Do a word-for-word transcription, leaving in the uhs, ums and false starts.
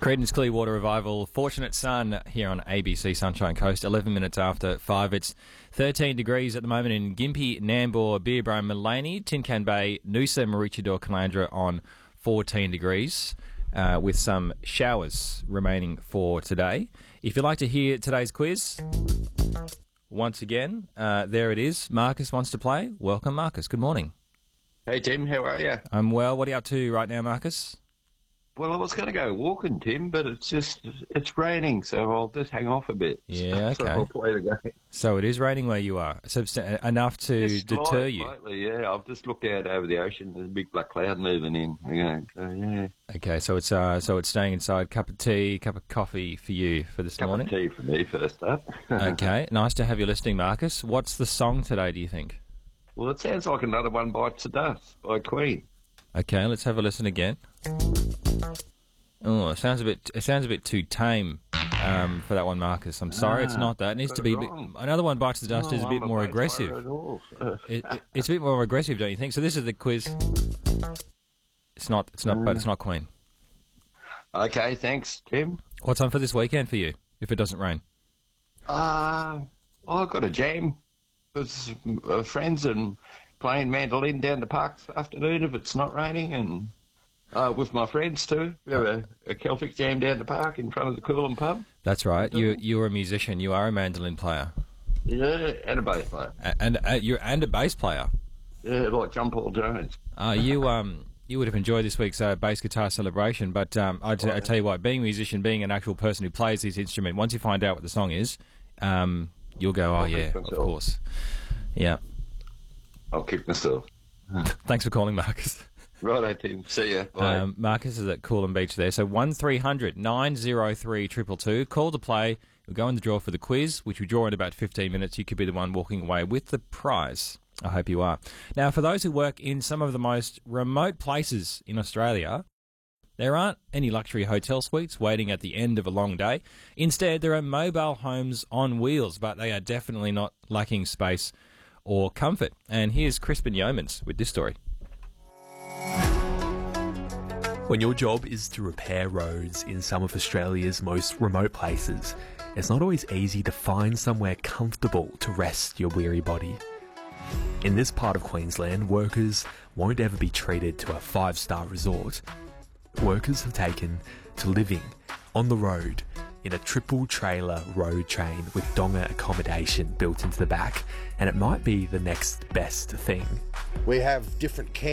Creedence Clearwater Revival, Fortunate Son here on A B C Sunshine Coast, eleven minutes after five. It's thirteen degrees at the moment in Gympie, Nambour, Beerbrome, Mullaney, Tin Can Bay, Noosa, Maroochydore, Calandra on fourteen degrees, uh, with some showers remaining for today. If you'd like to hear today's quiz, once again, uh, there it is. Marcus wants to play. Welcome, Marcus. Good morning. Hey, Tim, how are you? I'm well. What are you up to right now, Marcus? Well, I was going to go walking, Tim, but it's just, it's raining, so I'll just hang off a bit. Yeah, okay. So I'll play the game. So it is raining where you are. Subst- enough to Just deter slight- you. Slightly, yeah. I've just looked out over the ocean. There's a big black cloud moving in. Again. So, yeah. Okay, so it's uh, so it's staying inside. Cup of tea, cup of coffee for you for this Cup morning. of tea for me first up. Okay, nice to have you listening, Marcus. What's the song today, do you think? Well, it sounds like Another One Bites the Dust by Queen. Okay, let's have a listen again. Oh, it sounds a bit. It sounds a bit too tame um, for that one, Marcus. I'm sorry, it's Ah, not that. It needs got to it be. A bit, wrong. another one bites the dust No, is a I'm bit more bass player aggressive. at all. It, it, it's a bit more aggressive, don't you think? So this is the quiz. It's not. It's not. But it's not Queen. Okay, thanks, Tim. What's on for this weekend for you? If it doesn't rain. Uh, I've got a jam with uh, friends and playing mandolin down the park this afternoon if it's not raining, and uh, with my friends too. We have a, a Celtic jam down the park in front of the Coolum pub. That's right. You you're a musician. You are a mandolin player, Yeah, and a bass player. A- and uh, you're and a bass player. Yeah, like John Paul Jones. Uh, you um you would have enjoyed this week's uh, bass guitar celebration, but um, I, t- I tell you what, being a musician, being an actual person who plays this instrument, once you find out what the song is, um, you'll go, oh yeah, of course, yeah. I'll kick myself. Thanks for calling, Marcus. Righto, Tim. See ya. Bye. Um, Marcus is at Coolum Beach there. So one three hundred nine oh three two two two. Call to play. We'll go in the draw for the quiz, which we draw in about fifteen minutes. You could be the one walking away with the prize. I hope you are. Now, for those who work in some of the most remote places in Australia, there aren't any luxury hotel suites waiting at the end of a long day. Instead, there are mobile homes on wheels, but they are definitely not lacking space or comfort. And here's Crispin Yeomans with this story. When your job is to repair roads in some of Australia's most remote places, it's not always easy to find somewhere comfortable to rest your weary body. In this part of Queensland, workers won't ever be treated to a five-star resort. Workers have taken to living on the road in a triple-trailer road train with donga accommodation built into the back, and it might be the next best thing. We have different camps.